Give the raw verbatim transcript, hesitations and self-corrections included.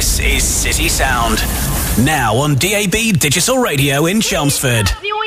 This is City Sound. Now on D A B Digital Radio in Chelmsford.